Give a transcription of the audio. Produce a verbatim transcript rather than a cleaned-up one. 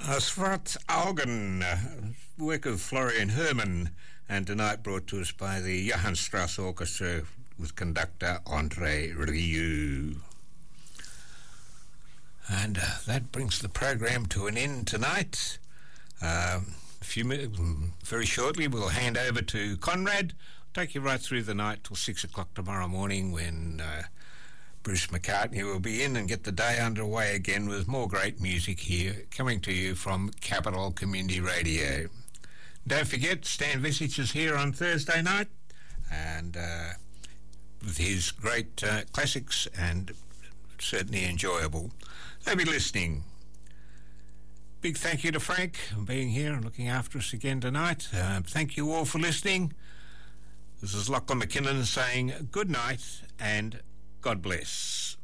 Swart Augen, uh, work of Florian Herman, and tonight brought to us by the Johann Strauss Orchestra with conductor Andre Rieu. And uh, that brings the program to an end tonight. Uh, a few minutes, very shortly, we'll hand over to Conrad. Take you right through the night till six o'clock tomorrow morning when uh, Bruce McCartney will be in and get the day underway again with more great music here, coming to you from Capital Community Radio. Don't forget, Stan Visich is here on Thursday night, and uh, with his great uh, classics, and certainly enjoyable. They'll be listening. Big thank you to Frank for being here and looking after us again tonight. Uh, thank you all for listening. This is Lachlan McKinnon saying good night and God bless.